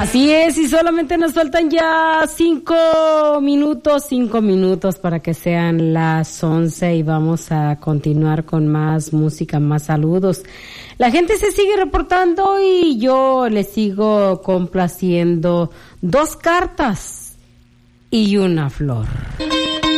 Así es, y solamente nos faltan ya 5 minutos para que sean las 11 y vamos a continuar con más música, más saludos. La gente se sigue reportando y yo le sigo complaciendo 2 cartas y una flor.